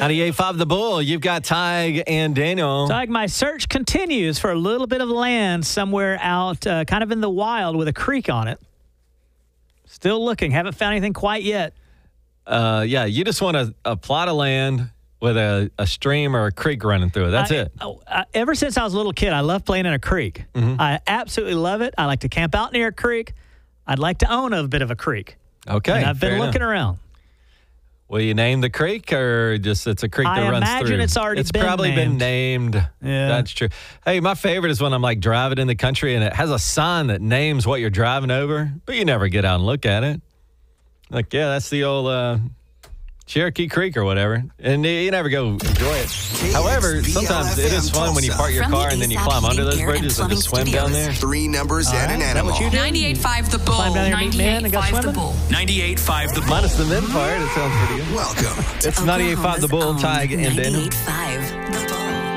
98.5 The Bull. You've got Tig and Daniel. Tig, my search continues for a little bit of land somewhere out kind of in the wild with a creek on it. Still looking. Haven't found anything quite yet. Yeah, you just want a plot of land with a stream or a creek running through it. That's it. Ever since I was a little kid, I love playing in a creek. Mm-hmm. I absolutely love it. I like to camp out near a creek. I'd like to own a bit of a creek. Okay. And I've been looking around. Will you name the creek or just it's a creek that runs through? I imagine it's already been probably named. been named. Yeah. That's true. Hey, my favorite is when I'm like driving in the country and it has a sign that names what you're driving over, but you never get out and look at it. Like, yeah, that's the old Cherokee Creek or whatever. And you never go enjoy it. However, sometimes it is fun when you park your car and then you climb under those bridges and just swim down there. 3 numbers and an animal. 98.5 The Bull. Climb down there and meet men and go 98.5 The swimming? Bull. 98.5 The Bull. Minus the men part, it sounds pretty good. Welcome. It's 98.5 The Bull, Tig and Daniel. 98.5 The Bull.